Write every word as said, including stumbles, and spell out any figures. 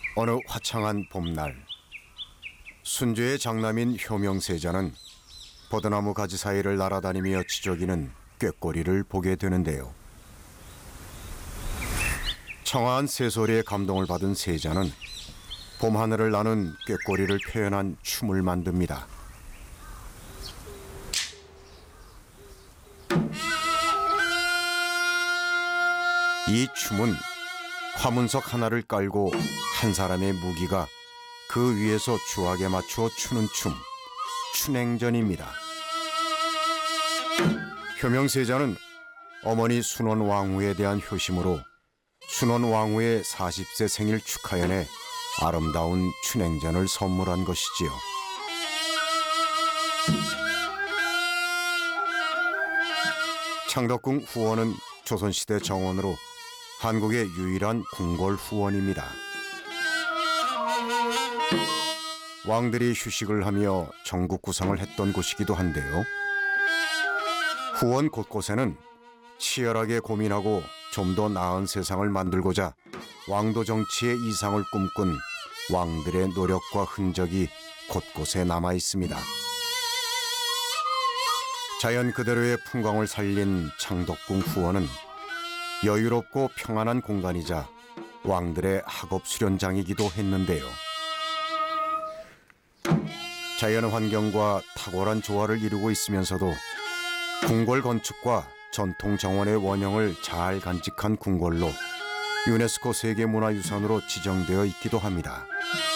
어느 화창한 봄날, 순주의 장남인 효명세자는 버드나무 가지 사이를 날아다니며 지저귀는 꾀꼬리를 보게 되는데요. 청아한 새소리에 감동을 받은 세자는 봄하늘을 나는 꾀꼬리를 표현한 춤을 만듭니다. 이 춤은 화문석 하나를 깔고 한 사람의 무기가 그 위에서 주악에 맞추어 추는 춤, 춘행전입니다. 효명세자는 어머니 순원왕후에 대한 효심으로 순원왕후의 사십 세 생일 축하연에 아름다운 춘행전을 선물한 것이지요. 창덕궁 후원은 조선시대 정원으로 한국의 유일한 궁궐 후원입니다. 왕들이 휴식을 하며 정국 구성을 했던 곳이기도 한데요. 후원 곳곳에는 치열하게 고민하고 좀 더 나은 세상을 만들고자 왕도 정치의 이상을 꿈꾼 왕들의 노력과 흔적이 곳곳에 남아 있습니다. 자연 그대로의 풍광을 살린 창덕궁 후원은 여유롭고 평안한 공간이자 왕들의 학업 수련장이기도 했는데요. 자연 환경과 탁월한 조화를 이루고 있으면서도 궁궐 건축과 전통 정원의 원형을 잘 간직한 궁궐로 유네스코 세계문화유산으로 지정되어 있기도 합니다.